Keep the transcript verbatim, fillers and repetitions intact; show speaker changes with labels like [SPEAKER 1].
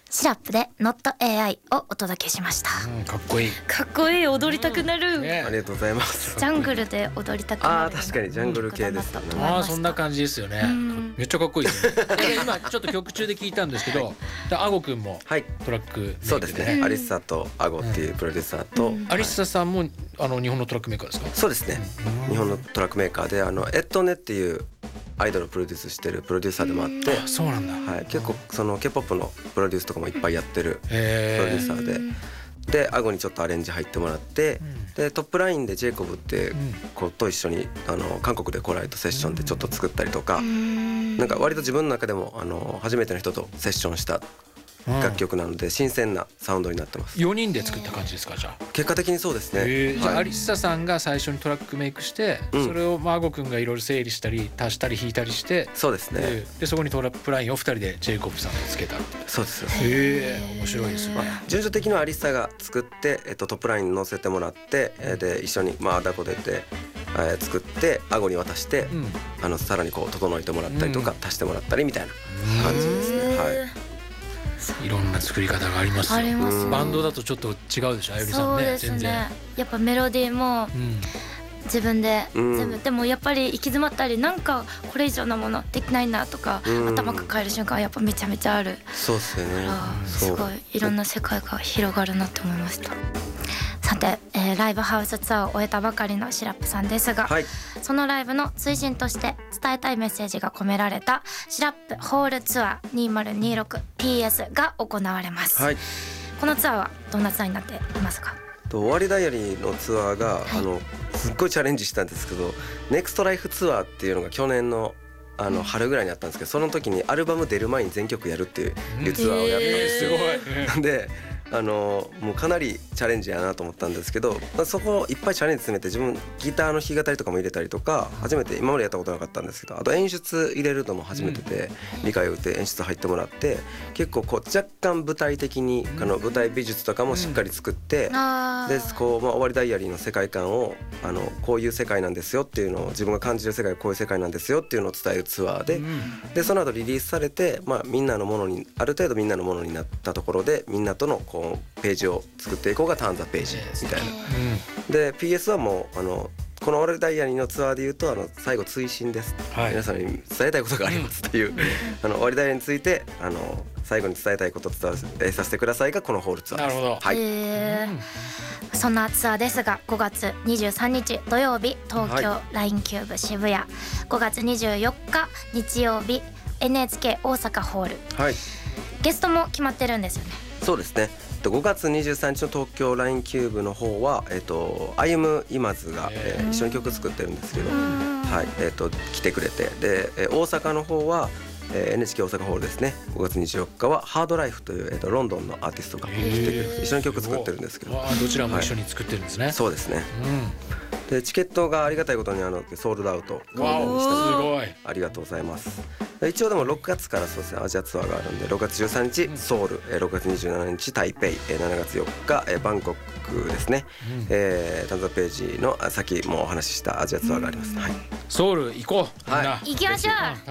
[SPEAKER 1] シラップで ノットエーアイ をお届けしました、
[SPEAKER 2] うん、かっこいい
[SPEAKER 1] かっこいい、踊りたくなる、
[SPEAKER 2] うんね、
[SPEAKER 3] ありがとうございます。
[SPEAKER 1] ジャングルで踊りたくなる。
[SPEAKER 3] あー確かにジャングル系ですね。
[SPEAKER 2] ああそんな感じですよね、うん、めっちゃかっこいいですねで今ちょっと曲中で聞いたんですけど、はい、でアゴくんもトラックメイクで、ね、
[SPEAKER 3] そうですね、うん、アリッサとアゴっていうプロデューサーと、うん、
[SPEAKER 2] アリッサさんもあの日本のトラックメーカーですか？
[SPEAKER 3] そうですね、うん、日本のトラックメーカーであのエットネっていうアイドルをプロデュースしてるプロデューサーでもあって、
[SPEAKER 2] うん、そうなんだ、
[SPEAKER 3] はい、結構その K-ポップ のプロデュースとかもいっぱいやってるプロデューサーで、でアゴにちょっとアレンジ入ってもらって、うん、でトップラインでジェイコブって子と一緒にあの韓国でコライトセッションでちょっと作ったりとか、うん、なんか割と自分の中でもあの初めての人とセッションした楽曲なので新鮮なサウンドになってます。
[SPEAKER 2] よにんで作った感じですか？じゃあ
[SPEAKER 3] 結果的にそうですね、
[SPEAKER 2] えー、じゃあアリッサさんが最初にトラックメイクして、うん、それをマーゴくんがいろいろ整理したり足したり引いたりして、
[SPEAKER 3] そうですね、
[SPEAKER 2] で, でそこにトラップラインをふたりでジェイコブさんとつけた。
[SPEAKER 3] そうです。
[SPEAKER 2] へえー、面白いですね、まあ、
[SPEAKER 3] 順序的にはアリッサが作って、えっと、トップラインに載せてもらって、えー、で一緒にまあダコでて、えー、作ってアゴに渡して、うん、あのさらにこう整えてもらったりとか、うん、足してもらったりみたいな感じですね、はい。
[SPEAKER 2] いろんな作り方がありますよ。
[SPEAKER 1] ありますね。
[SPEAKER 2] バンドだとちょっと違うでしょ、あゆりさんね。
[SPEAKER 1] そうですね、
[SPEAKER 2] 全然
[SPEAKER 1] やっぱメロディーも自分で全部、うん、でもやっぱり行き詰まったりなんかこれ以上のものできないなとか、うん、頭抱える瞬間はやっぱめちゃめちゃある。
[SPEAKER 3] そうですよね、
[SPEAKER 1] すごいいろんな世界が広がるなって思いました。さて、えー、ライブハウスツアーを終えたばかりのシラップさんですが、はい、そのライブの追伸として伝えたいメッセージが込められたシラップホールツアー にせんにじゅうろくピーエス が行われます、はい、このツアーはどんなツアーになっていますか？
[SPEAKER 3] と終わりダイアリーのツアーが、はい、あのすっごいチャレンジしたんですけど、ネクストライフツアーっていうのが去年のあの春ぐらいにあったんですけど、その時にアルバム出る前に全曲やるっていうツアーをやったんですよ、えー、すごいであのもうかなりチャレンジやなと思ったんですけど、まあ、そこをいっぱいチャレンジ詰めて自分ギターの弾き語りとかも入れたりとか、初めて今までやったことなかったんですけど、あと演出入れるのも初めてで、うん、理解を打って演出入ってもらって、結構こう若干舞台的に、うん、あの舞台美術とかもしっかり作って、うん、でこう、まあ、終わりダイアリーの世界観をあのこういう世界なんですよっていうのを、自分が感じる世界はこういう世界なんですよっていうのを伝えるツアーで、うん、でその後リリースされて、まあ、みんなのものにある程度みんなのものになったところで、みんなとのこうページを作っていこうがターンザページみたいな、うん、で ピーエス はもうあのこの終わりダイアリーのツアーでいうと、あの最後追伸です、はい、皆さんに伝えたいことがありますっていう、うん、あの終わりダイアリーについてあの最後に伝えたいことを伝えさせてくださいがこのホールツアーです。
[SPEAKER 2] なるほど、
[SPEAKER 3] はい、
[SPEAKER 1] へー、そんなツアーですが、ごがつにじゅうさんにち土曜日東京、はい、ラインキューブ渋谷、ごがつにじゅうよっか日曜日 エヌエイチケー 大阪ホール、はい、ゲストも決まってるんですよね。
[SPEAKER 3] そうですね、ごがつにじゅうさんにちの東京ラインキューブの方は、えっと、歩む今津が、えー、一緒に曲作ってるんですけど、はい、えっと、来てくれて、で、えー、大阪の方は、えー、エヌエイチケー 大阪ホールですね、ごがつにじゅうよっかはハードライフという、えー、とロンドンのアーティストが来てくれて一緒に曲作ってるんですけど、
[SPEAKER 2] どちらも一緒に作ってるんですね、
[SPEAKER 3] はい、そうですね、うん、でチケットがありがたいことにあのソールドアウト
[SPEAKER 2] すごい
[SPEAKER 3] ありがとうございます。一応でもろくがつからそうですね、アジアツアーがあるんで、ろくがつじゅうさんにちソウル、ろくがつにじゅうしちにち台北、しちがつよっかバンコクですね、うん、えー、タンザページのさっきもお話ししたアジアツアーがあります、うん、はい、
[SPEAKER 2] ソウル行こう、
[SPEAKER 3] はい、
[SPEAKER 1] 行きましょう。